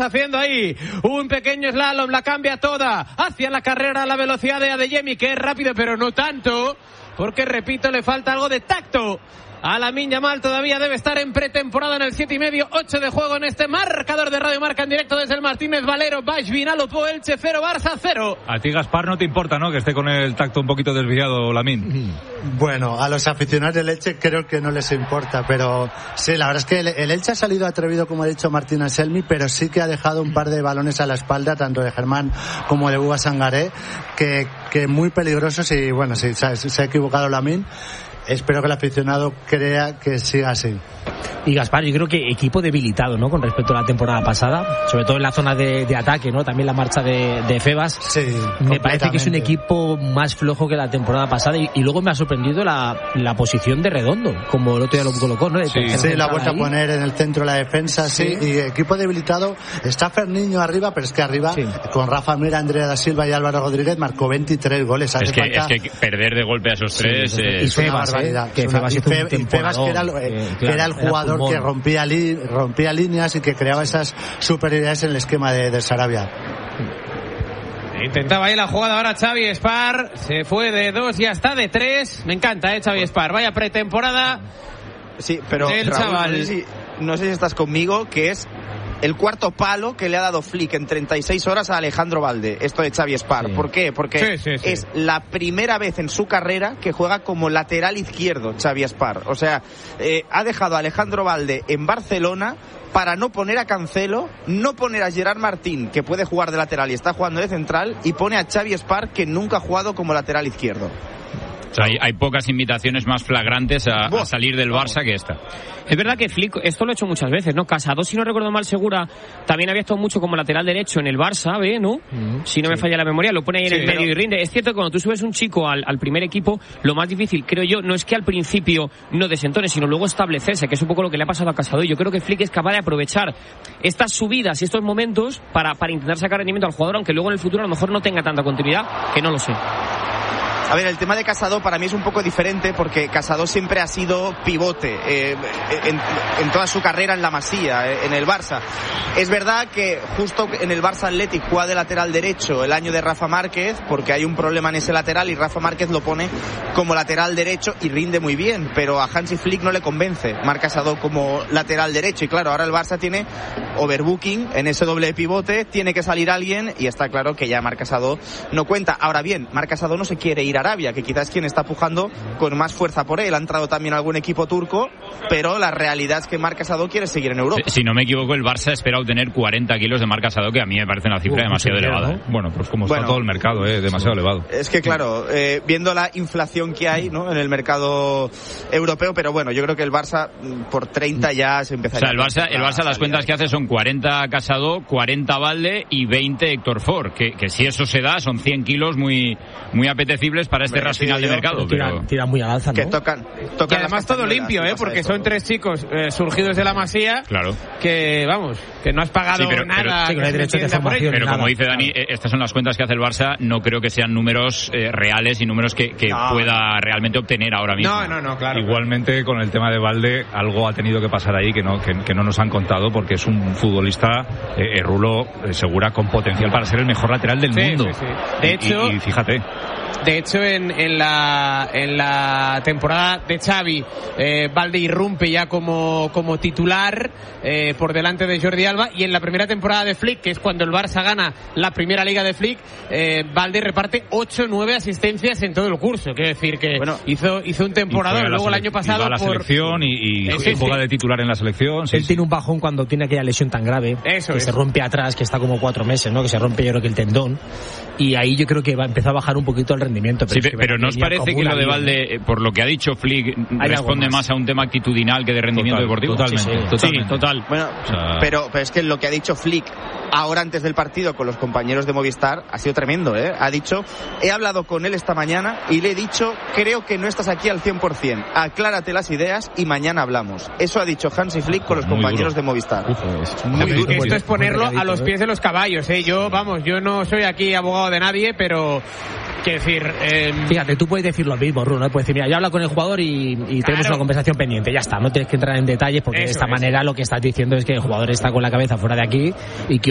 Barça haciendo ahí un pequeño slalom, la cambia toda hacia la carrera, la velocidad de Adeyemi, que es rápido, pero no tanto, porque repito, le falta algo de tacto a Lamine Yamal. Todavía debe estar en pretemporada en el 7,5, 8 de juego en este marcador de Radio Marca en directo desde el Martínez Valero. Baix Vinalopó, Elche 0, Barça 0. A ti, Gaspar, no te importa, ¿no?, que esté con el tacto un poquito desviado Lamine. Bueno, a los aficionados del Elche creo que no les importa, pero sí, la verdad es que el Elche ha salido atrevido, como ha dicho Martín Anselmi, pero sí que ha dejado un par de balones a la espalda, tanto de Germán como de Uba Sangaré, que muy peligrosos, y bueno, sí, se ha equivocado Lamine. Espero que el aficionado crea que siga así. Y Gaspar, yo creo que equipo debilitado, ¿no?, con respecto a la temporada pasada, sobre todo en la zona de ataque, ¿no? También la marcha de Febas. Sí, me parece que es un equipo más flojo que la temporada pasada, y luego me ha sorprendido la posición de Redondo, como el otro día lo colocó, ¿no? Sí, la ha vuelto a poner en el centro de la defensa, sí. Y equipo debilitado. Está Ferniño arriba, pero es que arriba, con Rafa Mir, Andrea da Silva y Álvaro Rodríguez, marcó 23 goles. Es que perder de golpe a esos tres es una barbaridad. Que Febas que era el jugador que rompía líneas y que creaba esas superioridades en el esquema de Sarabia. Intentaba ahí la jugada ahora Xavi Espar, se fue de 2 y hasta de 3. Me encanta, Xavi Espar, vaya pretemporada. Sí, pero del Raúl, chaval. No sé si estás conmigo, que es el cuarto palo que le ha dado Flick en 36 horas a Alejandro Balde, esto de Xavi Espar. Sí. ¿Por qué? Porque es la primera vez en su carrera que juega como lateral izquierdo Xavi Espar. O sea, ha dejado a Alejandro Balde en Barcelona para no poner a Cancelo, no poner a Gerard Martín, que puede jugar de lateral y está jugando de central, y pone a Xavi Espar, que nunca ha jugado como lateral izquierdo. O sea, hay pocas invitaciones más flagrantes a salir del Barça que esta. Es verdad que Flick esto lo ha hecho muchas veces, ¿no? Casado, si no recuerdo mal, Segura también había estado mucho como lateral derecho en el Barça, ¿ve? ¿No? Si no me falla la memoria, lo pone ahí en el medio y rinde. Es cierto que cuando tú subes un chico al primer equipo, lo más difícil, creo yo, no es que al principio no desentone, sino luego establecerse, que es un poco lo que le ha pasado a Casado. Y yo creo que Flick es capaz de aprovechar estas subidas y estos momentos para intentar sacar rendimiento al jugador, aunque luego en el futuro a lo mejor no tenga tanta continuidad, que no lo sé. A ver, el tema de Casado para mí es un poco diferente, porque Casado siempre ha sido pivote en toda su carrera en la Masía, en el Barça. Es verdad que justo en el Barça Athletic juega de lateral derecho el año de Rafa Márquez, porque hay un problema en ese lateral y Rafa Márquez lo pone como lateral derecho y rinde muy bien, pero a Hansi Flick no le convence Marc Casado como lateral derecho, y claro, ahora el Barça tiene overbooking en ese doble pivote, tiene que salir alguien y está claro que ya Marc Casado no cuenta. Ahora bien, Marc Casado no se quiere ir a Arabia, que quizás es quien está pujando con más fuerza por él. Ha entrado también algún equipo turco, pero la realidad es que Marc Casado quiere seguir en Europa. Si no me equivoco, el Barça espera obtener 40 kilos de Marc Casado, que a mí me parece una cifra demasiado elevada. ¿No? Bueno, pues como está todo el mercado, demasiado elevado. Es que claro, viendo la inflación que hay, ¿no?, en el mercado europeo, pero bueno, yo creo que el Barça por 30 ya se empezaría. O sea, el Barça las cuentas que hace son 40 Casado, 40 Balde y 20 Héctor Ford, que si eso se da son 100 kilos muy apetecibles para este ras final de mercado. Tiran muy al alza, ¿no? Que tocan y además todo limpio, porque son 3 chicos surgidos de la Masía, claro, que vamos, que no has pagado nada, que no hay derecho de formación. Pero como dice Dani, estas son las cuentas que hace el Barça, no creo que sean números reales y números que pueda realmente obtener ahora mismo. No, claro. Igualmente con el tema de Balde, algo ha tenido que pasar ahí que no nos han contado, porque es un futbolista, Rulo, Segura, con potencial para ser el mejor lateral del mundo. Sí. De hecho, y fíjate. De hecho, en la temporada de Xavi, Balde irrumpe ya como titular por delante de Jordi Alba, y en la primera temporada de Flick, que es cuando el Barça gana la primera liga de Flick, Balde reparte 8-9 asistencias en todo el curso. Quiero decir que hizo un temporada, luego el año pasado va a la selección y juega de titular en la selección. Él tiene un bajón cuando tiene aquella lesión tan grave, se rompe atrás, que está como 4 meses, ¿no? Que se rompe, yo creo que el tendón, y ahí yo creo que va a empezar a bajar un poquito el rendimiento. Pero ¿no os parece que lo de Balde, por lo que ha dicho Flick, responde más a un tema actitudinal que de rendimiento deportivo? Totalmente. Sí, total. Bueno, pero es que lo que ha dicho Flick ahora antes del partido con los compañeros de Movistar ha sido tremendo, ¿eh? Ha dicho, he hablado con él esta mañana y le he dicho, creo que no estás aquí al 100%, aclárate las ideas y mañana hablamos. Eso ha dicho Hansi Flick con los compañeros de Movistar. Esto es ponerlo a los pies de los caballos, ¿eh? Yo no soy aquí abogado de nadie, pero quiero decir, fíjate, tú puedes decir lo mismo, Rulo, ¿no? Puedes decir, mira, yo hablo con el jugador y tenemos una conversación pendiente, ya está, no tienes que entrar en detalles, porque de esta manera lo que estás diciendo es que el jugador está con la cabeza fuera de aquí y que